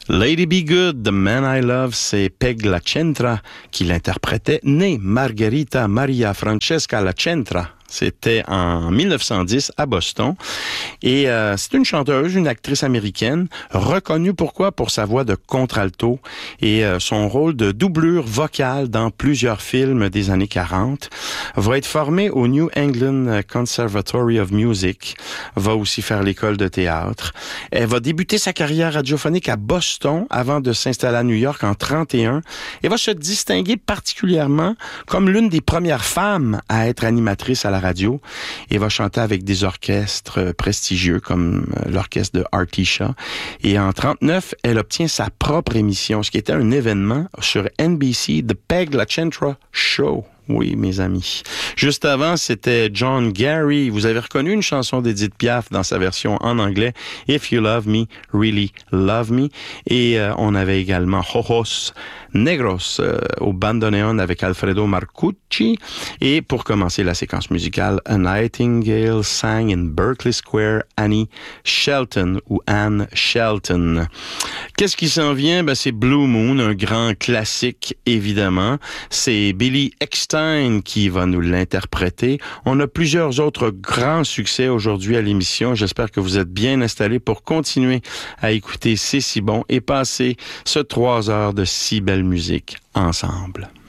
Lady Be Good, The Man I Love, c'est Peg LaCentra qui l'interprétait, née Margherita Maria Francesca LaCentra. C'était en 1910 à Boston. Et c'est une chanteuse, une actrice américaine, reconnue pourquoi? Pour sa voix de contralto et son rôle de doublure vocale dans plusieurs films des années 40. Va être formée au New England Conservatory of Music. Va aussi faire l'école de théâtre. Elle va débuter sa carrière radiophonique à Boston avant de s'installer à New York en 1931 et va se distinguer particulièrement comme l'une des premières femmes à être animatrice à la radio et va chanter avec des orchestres prestigieux comme l'orchestre de Artie Shaw. Et en 1939, elle obtient sa propre émission, ce qui était un événement sur NBC, The Peg LaCentra Show. Oui, mes amis. Juste avant, c'était John Gary. Vous avez reconnu une chanson d'Edith Piaf dans sa version en anglais, If You Love Me, Really Love Me. Et on avait également Ojos Negros au bandoneon avec Alfredo Marcucci. Et pour commencer la séquence musicale, A Nightingale sang in Berkeley Square, Annie Shelton ou Anne Shelton. Qu'est-ce qui s'en vient? Ben, c'est Blue Moon, un grand classique, évidemment. C'est Billy Eckstine qui va nous l'interpréter. On a plusieurs autres grands succès aujourd'hui à l'émission. J'espère que vous êtes bien installés pour continuer à écouter C'est si bon et passer ce 3 heures de si belle musique ensemble.